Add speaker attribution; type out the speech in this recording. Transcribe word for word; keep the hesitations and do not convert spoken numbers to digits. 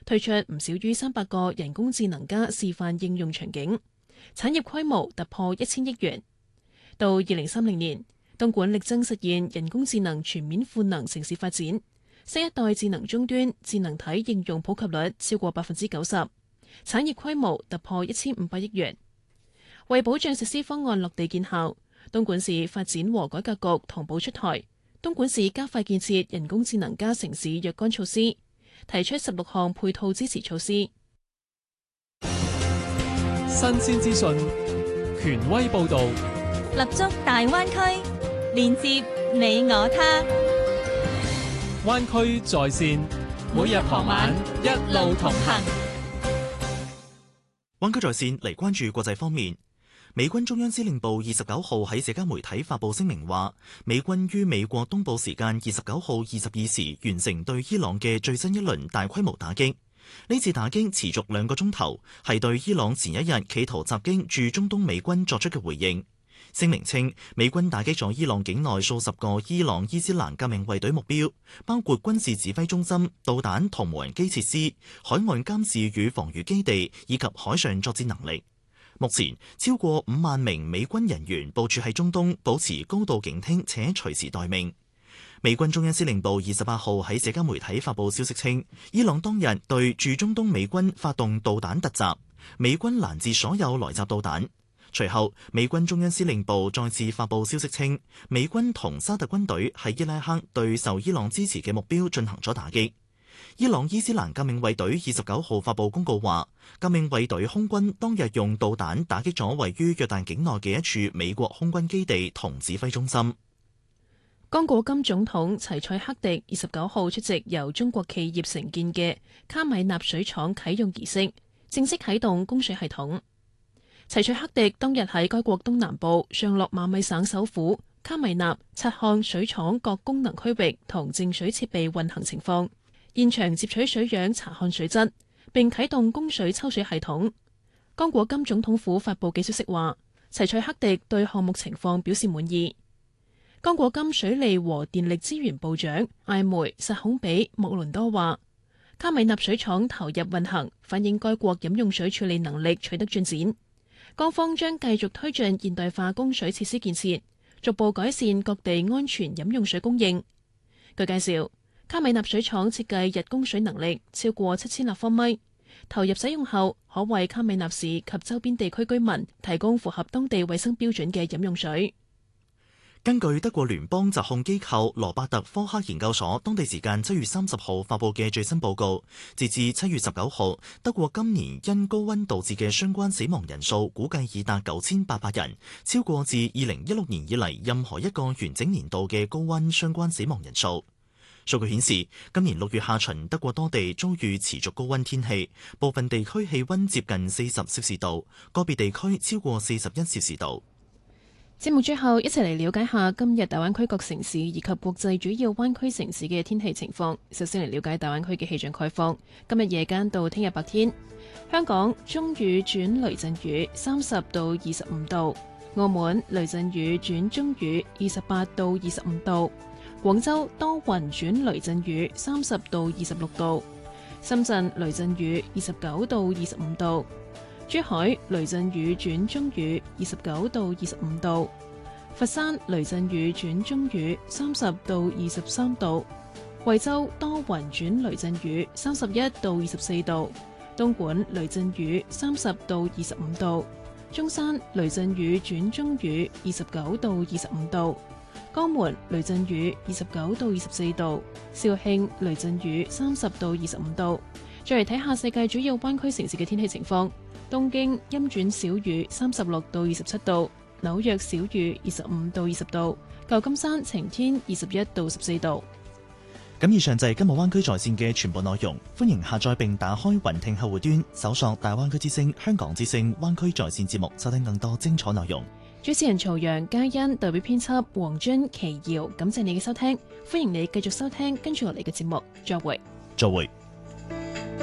Speaker 1: 推出唔少於三百個人工智能加示範應用場景，產業規模突破一千億元。到二零三零年，東莞力爭實現人工智能全面賦能城市發展，新一代智能終端、智能體應用普及率超過百分之九十，產業規模突破一千五百億元。為保障實施方案落地見效，東莞市發展和改革局同步出台東莞市加快建設人工智能加城市若干措施，提出十六項配套支持措施。
Speaker 2: 新鮮資訊，權威報導，
Speaker 3: 立足大灣區，連接你我他。
Speaker 2: 灣區在線，每日傍晚一路同行。
Speaker 4: 灣區在線嚟關注國際方面。美軍中央司令部二十九號喺社交媒體發布聲明話，美軍於美國東部時間二十九號二十二時完成對伊朗嘅最新一輪大規模打擊。呢次打擊持續兩個鐘頭，係對伊朗前一日企圖襲擊駐中東美軍作出嘅回應。聲明稱，美軍打擊咗伊朗境內數十個伊朗伊斯蘭革命衛隊目標，包括軍事指揮中心、導彈同無人機設施、海岸監視與防禦基地以及海上作戰能力。目前超過五萬名美軍人員部署喺中東，保持高度警惕且隨時待命。美軍中央司令部二十八號喺社交媒體發布消息稱，伊朗當日對駐中東美軍發動導彈突襲，美軍攔截所有來襲導彈。隨後，美軍中央司令部再次發布消息稱，美軍同沙特軍隊喺伊拉克對受伊朗支持嘅目標進行咗打擊。伊朗伊斯蘭革命衛隊二十九號發布公告話，革命衛隊空軍當日用導彈打擊咗位於約旦境內嘅一處美國空軍基地同指揮中心。
Speaker 1: 剛果金總統齊塞克迪二十九號出席由中國企業承建嘅卡米納水廠啟用儀式，正式啟動供水系統。齊塞克迪當日喺該國東南部上洛馬米省首府卡米納察看水廠各功能區域同淨水設備運行情況，現場接取水樣查看水質，並啟動供水抽水系統。剛果金總統府發布嘅消息話，齊塞克迪對項目情況表示滿意。剛果金水利和電力資源部長艾梅薩孔比莫倫多話，卡米納水廠投入運行，反映該國飲用水處理能力取得進展。各方將繼續推進現代化供水設施建設，逐步改善各地安全飲用水供應。據介紹，卡米納水廠設計日供水能力超過七千立方米，投入使用後可為卡米納市及周邊地區居民提供符合當地衛生標準嘅飲用水。
Speaker 4: 根據德國聯邦疾控機構羅伯特科克研究所當地時間七月三十號發布嘅最新報告，截至七月十九號，德國今年因高溫導致嘅相關死亡人數估計已達九千八百人，超過自二零一六年以嚟任何一個完整年度嘅高溫相關死亡人數。數據顯示，今年六月下旬，德國多地遭遇持續高溫天氣，部分地區氣溫接近四十攝氏度，個別地區超過四十一攝氏度。
Speaker 1: 節目最後，一齊嚟了解下今日大灣區各城市以及國際主要灣區城市嘅天氣情況。首先嚟了解大灣區嘅氣象概況。今日夜間到聽日白天，香港中雨轉雷陣雨，三十到二十五度；澳門雷陣雨轉中雨，二十八到二十五度；廣州多雲轉雷陣雨，三十到二十六度；深圳雷陣雨，二十九到二十五度。珠海雷陣雨轉中雨，二十九到二十五度；佛山雷陣雨轉中雨，三十到二十三度；惠州多雲轉雷陣雨，三十一到二十四度；東莞雷陣雨，三十到二十五度；中山雷陣雨轉中雨，二十九到二十五度；江門雷陣雨，二十九到二十四度；肇慶雷陣雨，三十到二十五度。再嚟睇下世界主要灣區城市嘅天氣情況。東京陰轉小雨，三十六到二十七度；紐約小雨，二十五到二十度；舊金山晴天，二十一到十四度。
Speaker 4: 咁以上就係今日灣區在線嘅全部內容，歡迎下載並打開雲聽客戶端，搜索大灣區之聲、香港之聲、灣區在線節目，收聽更多精彩內容。
Speaker 1: 主持人曹陽、嘉欣，代表編輯黃津、奇瑤，感謝你嘅收聽，歡迎你繼續收聽跟住落嚟嘅節目，再會。
Speaker 4: 再會。